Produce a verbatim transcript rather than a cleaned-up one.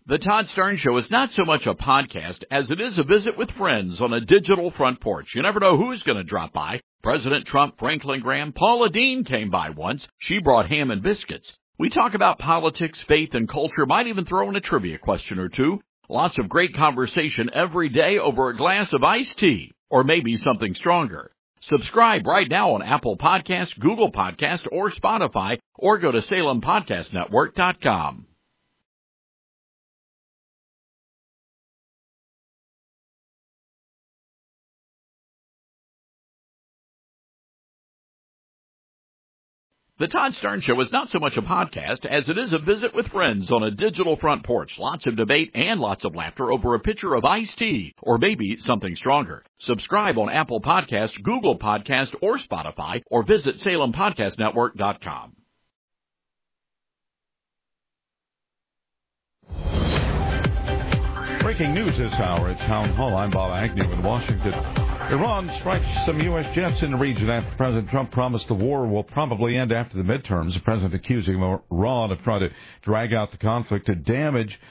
The Todd Stern Show is not so much a podcast as it is a visit with friends on a digital front porch. You never know who's going to drop by. President Trump, Franklin Graham, Paula Deen came by once. She brought ham and biscuits. We talk about politics, faith, and culture, might even throw in a trivia question or two. Lots of great conversation every day over a glass of iced tea, or maybe something stronger. Subscribe right now on Apple Podcasts, Google Podcasts, or Spotify, or go to Salem Podcast Network dot com. The Todd Stern Show is not so much a podcast as it is a visit with friends on a digital front porch. Lots of debate and lots of laughter over a pitcher of iced tea, or maybe something stronger. Subscribe on Apple Podcasts, Google Podcasts, or Spotify, or visit Salem Podcast Network dot com. Breaking news this hour at Town Hall. I'm Bob Agnew in Washington. Iran strikes some U S jets in the region after President Trump promised the war will probably end after the midterms. The president accusing Iran of trying to drag out the conflict to damage